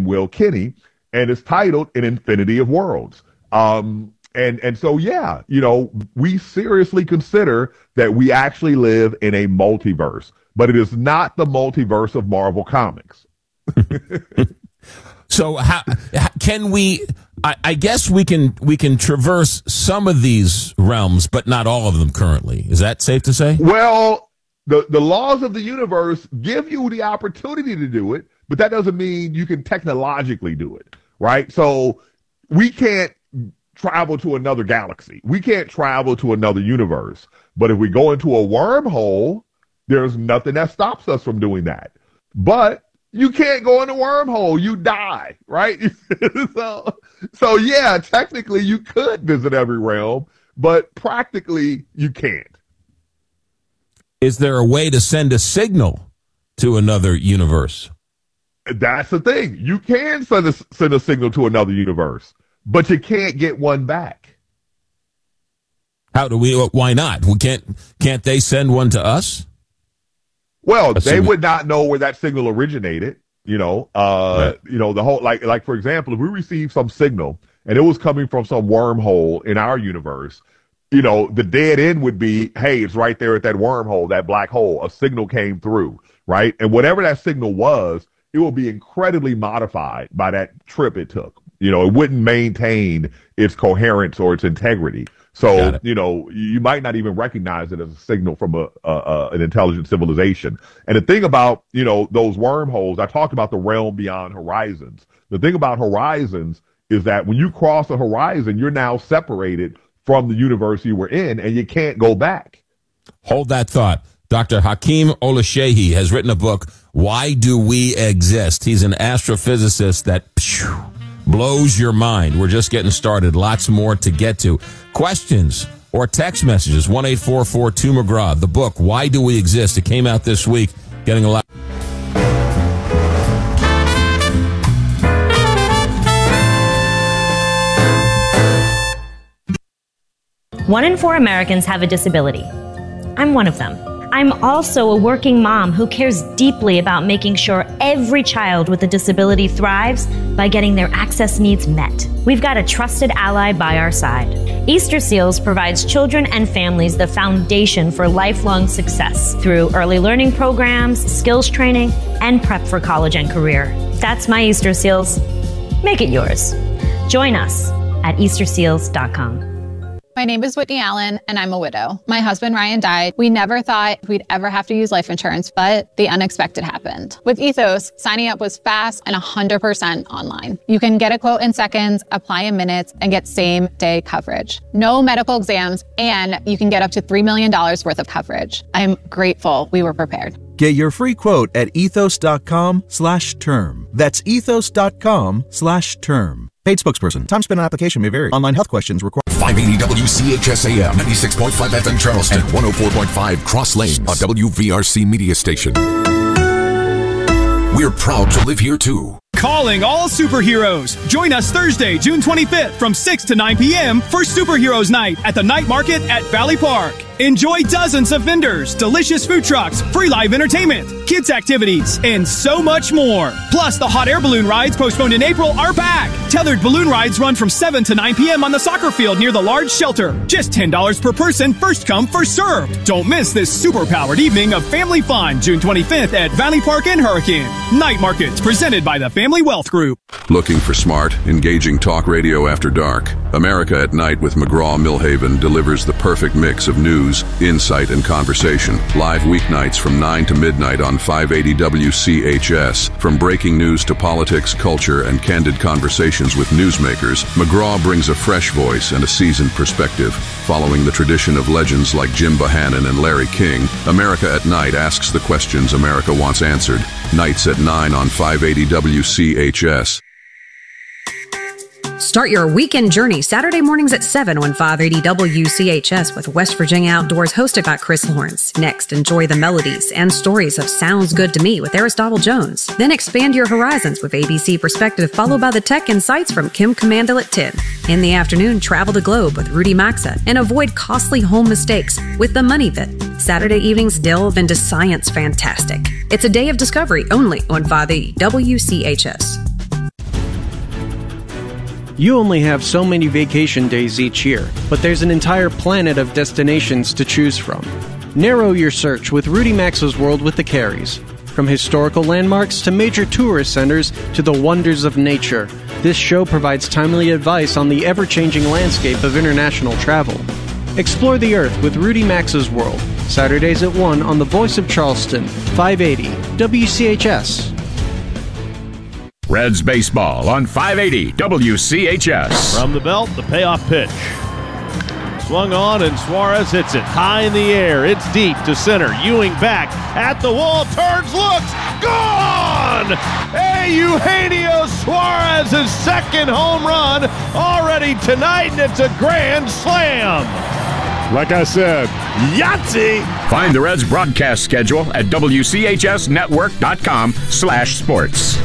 Will Kinney, and it's titled An Infinity of Worlds. And so, yeah, we seriously consider that we actually live in a multiverse, but it is not the multiverse of Marvel Comics. So how can we, I guess we can traverse some of these realms, but not all of them currently. Is that safe to say? Well, the laws of the universe give you the opportunity to do it, but that doesn't mean you can technologically do it, right? So we can't travel to another galaxy. We can't travel to another universe. But if we go into a wormhole, there's nothing that stops us from doing that. But you can't go in a wormhole. You die, right? So yeah, technically you could visit every realm, but practically you can't. Is there a way to send a signal to another universe? That's the thing. You can send a signal to another universe, but you can't get one back. How do we? Why not? Can't they send one to us? Well, they would not know where that signal originated. Right. The whole like for example, if we received some signal and it was coming from some wormhole in our universe, the dead end would be, hey, it's right there at that wormhole, that black hole. A signal came through, right? And whatever that signal was, it will be incredibly modified by that trip it took. It wouldn't maintain its coherence or its integrity. So, you might not even recognize it as a signal from an intelligent civilization. And the thing about, those wormholes, I talked about the realm beyond horizons. The thing about horizons is that when you cross a horizon, you're now separated from the universe you were in, and you can't go back. Hold that thought. Dr. Hakeem Olashehi has written a book, Why Do We Exist? He's an astrophysicist that blows your mind. We're just getting started. Lots more to get to. Questions or text messages, 1-844-2-McGraw. The book, Why Do We Exist? It came out this week. Getting a lot. One in 4 Americans have a disability. I'm one of them. I'm also a working mom who cares deeply about making sure every child with a disability thrives by getting their access needs met. We've got a trusted ally by our side. Easter Seals provides children and families the foundation for lifelong success through early learning programs, skills training, and prep for college and career. That's my Easter Seals. Make it yours. Join us at easterseals.com. My name is Whitney Allen, and I'm a widow. My husband, Ryan, died. We never thought we'd ever have to use life insurance, but the unexpected happened. With Ethos, signing up was fast and 100% online. You can get a quote in seconds, apply in minutes, and get same-day coverage. No medical exams, and you can get up to $3 million worth of coverage. I'm grateful we were prepared. Get your free quote at ethos.com/term. That's ethos.com/term. Paid spokesperson. Time spent on application may vary. Online health questions require. 580 WCHS-AM, 96.5 FM Charleston, and 104.5 Cross Lanes, a WVRC media station. We're proud to live here too. Calling all superheroes. Join us Thursday, June 25th from 6 to 9 p.m. for Superheroes Night at the Night Market at Valley Park. Enjoy dozens of vendors, delicious food trucks, free live entertainment, kids activities, and so much more. Plus, the hot air balloon rides postponed in April are back. Tethered balloon rides run from 7 to 9 p.m. on the soccer field near the large shelter. Just $10 per person, first come, first served. Don't miss this super-powered evening of family fun, June 25th at Valley Park and Hurricane. Night Markets, presented by the Family Wealth Group. Looking for smart, engaging talk radio after dark? America at Night with McGraw-Milhaven delivers the perfect mix of news, insight, and conversation. Live weeknights from 9 to midnight on 580 WCHS. From breaking news to politics, culture, and candid conversations with newsmakers, McGraw brings a fresh voice and a seasoned perspective. Following the tradition of legends like Jim Bohannon and Larry King, America at Night asks the questions America wants answered. Nights at 9 on 580 WCHS. Start your weekend journey Saturday mornings at 7 on 580 WCHS with West Virginia Outdoors, hosted by Chris Lawrence. Next, enjoy the melodies and stories of Sounds Good to Me with Aristotle Jones. Then expand your horizons with ABC Perspective, followed by the Tech Insights from Kim Commandle at 10. In the afternoon, travel the globe with Rudy Maxa and avoid costly home mistakes with The Money Pit. Saturday evenings delve into science fantastic. It's a day of discovery only on 580 WCHS. You only have so many vacation days each year, but there's an entire planet of destinations to choose from. Narrow your search with Rudy Maxa's World with the Careys. From historical landmarks to major tourist centers to the wonders of nature, this show provides timely advice on the ever-changing landscape of international travel. Explore the Earth with Rudy Maxa's World, Saturdays at 1 on The Voice of Charleston, 580 WCHS. Reds baseball on 580 WCHS. From the belt, the payoff pitch. Swung on, and Suarez hits it high in the air. It's deep to center. Ewing back at the wall, turns, looks, gone! Eugenio Suarez's second home run already tonight, and it's a grand slam. Like I said, Yahtzee! Find the Reds broadcast schedule at WCHSnetwork.com/sports.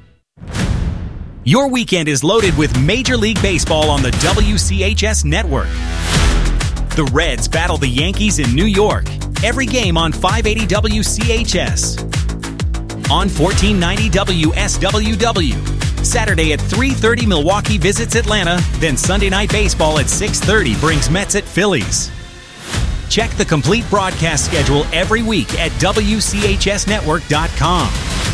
Your weekend is loaded with Major League Baseball on the WCHS Network. The Reds battle the Yankees in New York. Every game on 580 WCHS. On 1490 WSWW. Saturday at 3:30, Milwaukee visits Atlanta. Then Sunday Night Baseball at 6:30 brings Mets at Phillies. Check the complete broadcast schedule every week at WCHSnetwork.com.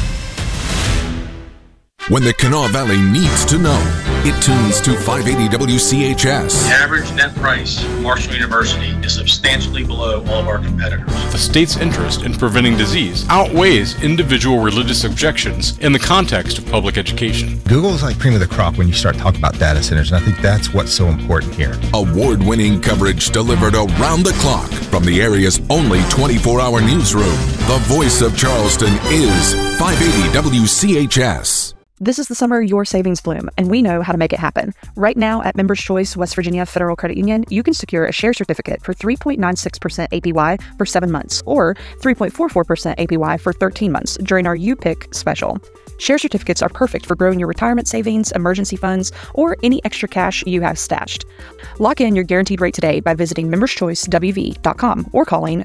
When the Kanawha Valley needs to know, it tunes to 580 WCHS. The average net price of Marshall University is substantially below all of our competitors. The state's interest in preventing disease outweighs individual religious objections in the context of public education. Google is like cream of the crop when you start talking about data centers, and I think that's what's so important here. Award-winning coverage delivered around the clock from the area's only 24-hour newsroom. The Voice of Charleston is 580 WCHS. This is the summer your savings bloom, and we know how to make it happen. Right now at Members Choice West Virginia Federal Credit Union, you can secure a share certificate for 3.96% APY for 7 months or 3.44% APY for 13 months during our U-Pick special. Share certificates are perfect for growing your retirement savings, emergency funds, or any extra cash you have stashed. Lock in your guaranteed rate today by visiting memberschoicewv.com or calling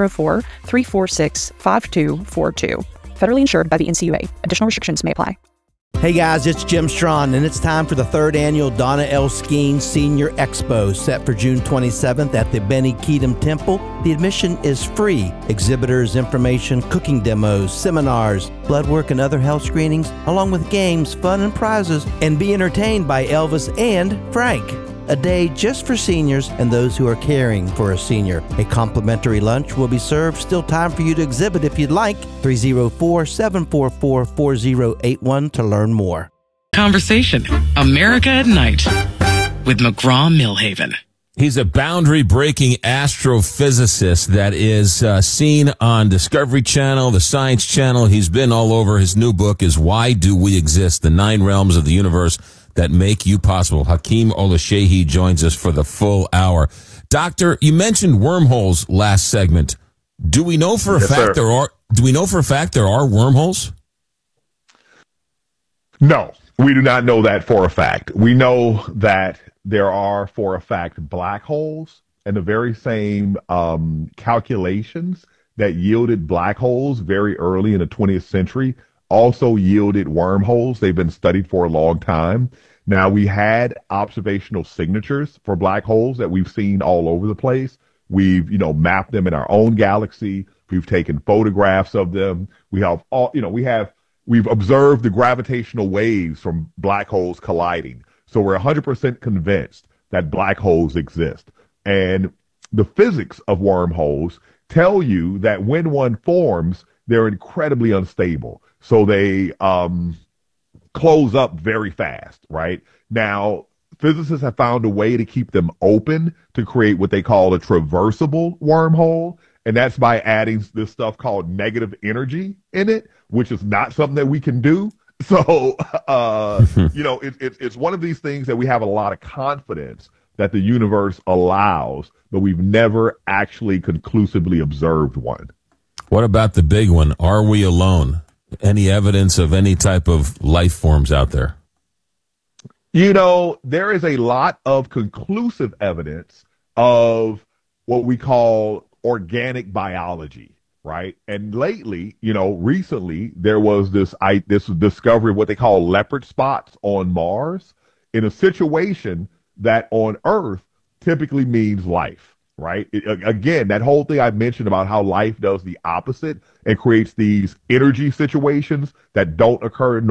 304-346-5242. Federally insured by the NCUA. Additional restrictions may apply. Hey guys, it's Jim Strawn, and it's time for the 3rd annual Donna L. Skeen Senior Expo, set for June 27th at the Benny Keatum Temple. The admission is free. Exhibitors, information, cooking demos, seminars, blood work, and other health screenings, along with games, fun, and prizes, and be entertained by Elvis and Frank. A day just for seniors and those who are caring for a senior. A complimentary lunch will be served. Still time for you to exhibit if you'd like. 304-744-4081 to learn more. Conversation, America at Night, with McGraw-Milhaven. He's a boundary-breaking astrophysicist that is seen on Discovery Channel, the Science Channel. He's been all over. His new book is Why Do We Exist? The 9 Realms of the Universe that Make You Possible. Hakeem Olashehi joins us for the full hour. Doctor, you mentioned wormholes last segment. Do we know for a fact there are wormholes? No, we do not know that for a fact. We know that there are, for a fact, black holes, and the very same calculations that yielded black holes very early in the 20th century also yielded wormholes. They've been studied for a long time. Now, we had observational signatures for black holes that we've seen all over the place. We've, mapped them in our own galaxy. We've taken photographs of them. We have we've observed the gravitational waves from black holes colliding. So we're 100% convinced that black holes exist. And the physics of wormholes tell you that when one forms, they're incredibly unstable. So they close up very fast, right? Now, physicists have found a way to keep them open to create what they call a traversable wormhole. And that's by adding this stuff called negative energy in it, which is not something that we can do. So, it's one of these things that we have a lot of confidence that the universe allows, but we've never actually conclusively observed one. What about the big one? Are we alone? Any evidence of any type of life forms out there? There is a lot of conclusive evidence of what we call organic biology, right? And lately, recently, there was this discovery of what they call leopard spots on Mars. in a situation that on Earth typically means life, right? Again, that whole thing I mentioned about how life does the opposite and creates these energy situations that don't occur